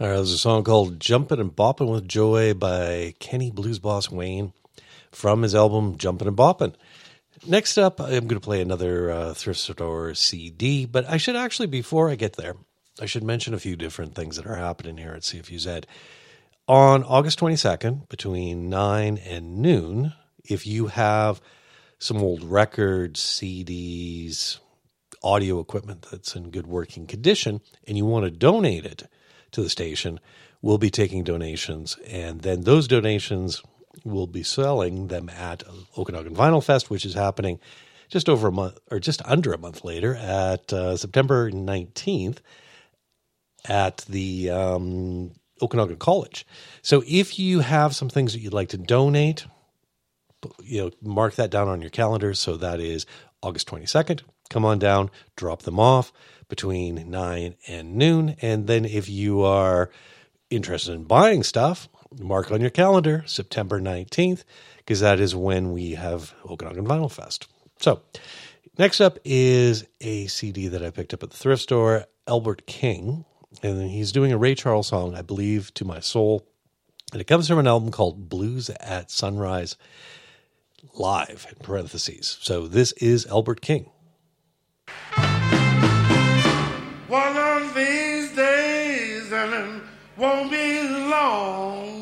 All right, there's a song called Jumpin' and Boppin' with Joy by Kenny Blues Boss Wayne from his album Jumpin' and Boppin'. Next up, I'm going to play another thrift store CD, but I should actually, before I get there, I should mention a few different things that are happening here at CFUZ. On August 22nd, between 9 and noon, if you have some old records, CDs, audio equipment that's in good working condition, and you want to donate it to the station, we'll be taking donations, and then those donations will be selling them at Okanagan Vinyl Fest, which is happening just over a month, or just under a month later, at September 19th at the Okanagan College. So if you have some things that you'd like to donate, mark that down on your calendar. So that is August 22nd. Come on down, drop them off between 9 and noon. And then if you are interested in buying stuff, mark on your calendar September 19th, because that is when we have Okanagan Vinyl Fest. So next up is a CD that I picked up at the thrift store, Albert King. And he's doing a Ray Charles song, I believe, To My Soul. And it comes from an album called Blues at Sunrise Live, in parentheses. So this is Albert King. One of these days, and it won't be long,